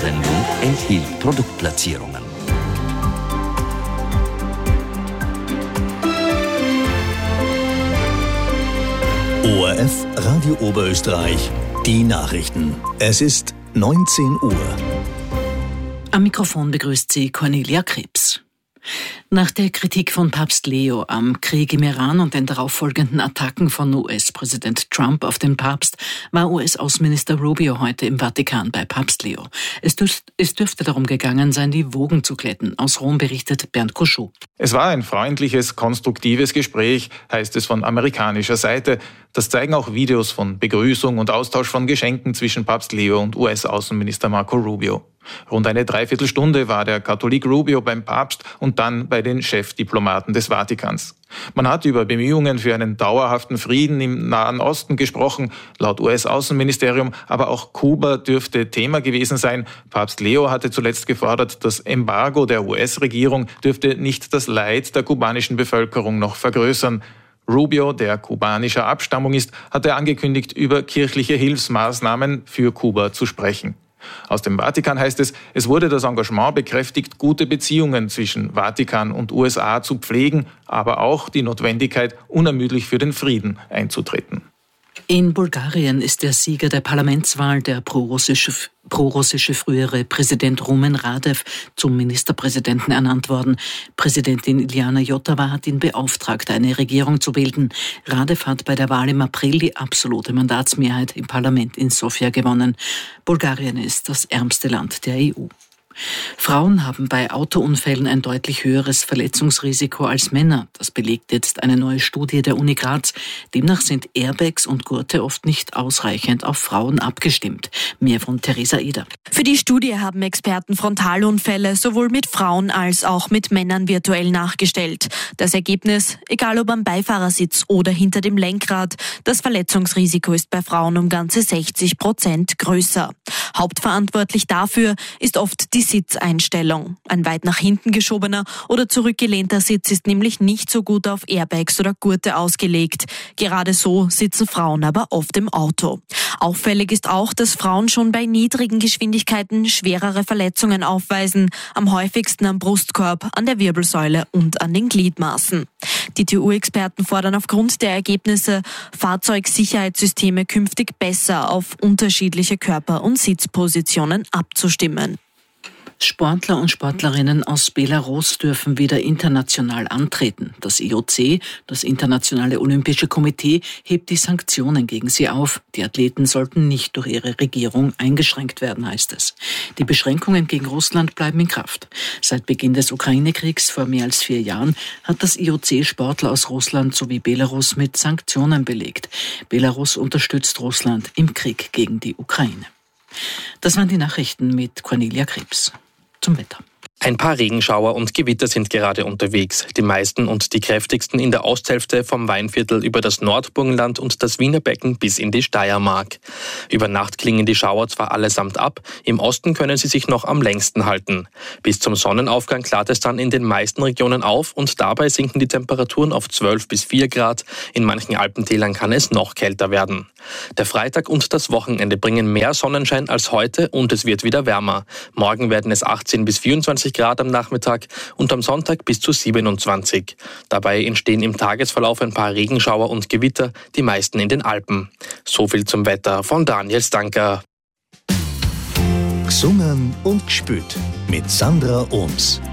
Sendung enthielt Produktplatzierungen. ORF Radio Oberösterreich, die Nachrichten. Es ist 19 Uhr. Am Mikrofon begrüßt sie Cornelia Krebs. Nach der Kritik von Papst Leo am Krieg im Iran und den darauffolgenden Attacken von US-Präsident Trump auf den Papst war US-Außenminister Rubio heute im Vatikan bei Papst Leo. Es dürfte darum gegangen sein, die Wogen zu glätten. Aus Rom berichtet Bernd Kuschou. Es war ein freundliches, konstruktives Gespräch, heißt es von amerikanischer Seite. Das zeigen auch Videos von Begrüßung und Austausch von Geschenken zwischen Papst Leo und US-Außenminister Marco Rubio. Rund eine Dreiviertelstunde war der Katholik Rubio beim Papst und dann bei den Chefdiplomaten des Vatikans. Man hat über Bemühungen für einen dauerhaften Frieden im Nahen Osten gesprochen, laut US-Außenministerium, aber auch Kuba dürfte Thema gewesen sein. Papst Leo hatte zuletzt gefordert, das Embargo der US-Regierung dürfte nicht das Leid der kubanischen Bevölkerung noch vergrößern. Rubio, der kubanischer Abstammung ist, hatte angekündigt, über kirchliche Hilfsmaßnahmen für Kuba zu sprechen. Aus dem Vatikan heißt es, es wurde das Engagement bekräftigt, gute Beziehungen zwischen Vatikan und USA zu pflegen, aber auch die Notwendigkeit, unermüdlich für den Frieden einzutreten. In Bulgarien ist der Sieger der Parlamentswahl, der prorussische frühere Präsident Rumen Radev, zum Ministerpräsidenten ernannt worden. Präsidentin Iliana Iotova hat ihn beauftragt, eine Regierung zu bilden. Radev hat bei der Wahl im April die absolute Mandatsmehrheit im Parlament in Sofia gewonnen. Bulgarien ist das ärmste Land der EU. Frauen haben bei Autounfällen ein deutlich höheres Verletzungsrisiko als Männer. Das belegt jetzt eine neue Studie der Uni Graz. Demnach sind Airbags und Gurte oft nicht ausreichend auf Frauen abgestimmt. Mehr von Theresa Eder. Für die Studie haben Experten Frontalunfälle sowohl mit Frauen als auch mit Männern virtuell nachgestellt. Das Ergebnis, egal ob am Beifahrersitz oder hinter dem Lenkrad, das Verletzungsrisiko ist bei Frauen um ganze 60% größer. Hauptverantwortlich dafür ist oft die Sitzeinstellung. Ein weit nach hinten geschobener oder zurückgelehnter Sitz ist nämlich nicht so gut auf Airbags oder Gurte ausgelegt. Gerade so sitzen Frauen aber oft im Auto. Auffällig ist auch, dass Frauen schon bei niedrigen Geschwindigkeiten schwerere Verletzungen aufweisen, am häufigsten am Brustkorb, an der Wirbelsäule und an den Gliedmaßen. Die TU-Experten fordern aufgrund der Ergebnisse, Fahrzeugsicherheitssysteme künftig besser auf unterschiedliche Körper- und Sitzpositionen abzustimmen. Sportler und Sportlerinnen aus Belarus dürfen wieder international antreten. Das IOC, das Internationale Olympische Komitee, hebt die Sanktionen gegen sie auf. Die Athleten sollten nicht durch ihre Regierung eingeschränkt werden, heißt es. Die Beschränkungen gegen Russland bleiben in Kraft. Seit Beginn des Ukraine-Kriegs vor mehr als 4 Jahren hat das IOC Sportler aus Russland sowie Belarus mit Sanktionen belegt. Belarus unterstützt Russland im Krieg gegen die Ukraine. Das waren die Nachrichten mit Cornelia Krebs. Zum Wetter. Ein paar Regenschauer und Gewitter sind gerade unterwegs. Die meisten und die kräftigsten in der Osthälfte vom Weinviertel über das Nordburgenland und das Wiener Becken bis in die Steiermark. Über Nacht klingen die Schauer zwar allesamt ab, im Osten können sie sich noch am längsten halten. Bis zum Sonnenaufgang klart es dann in den meisten Regionen auf und dabei sinken die Temperaturen auf 12 bis 4 Grad. In manchen Alpentälern kann es noch kälter werden. Der Freitag und das Wochenende bringen mehr Sonnenschein als heute und es wird wieder wärmer. Morgen werden es 18 bis 24 Grad am Nachmittag und am Sonntag bis zu 27. Dabei entstehen im Tagesverlauf ein paar Regenschauer und Gewitter, die meisten in den Alpen. So viel zum Wetter von Daniel Stanker. Gesungen und gespült mit Sandra Ohms.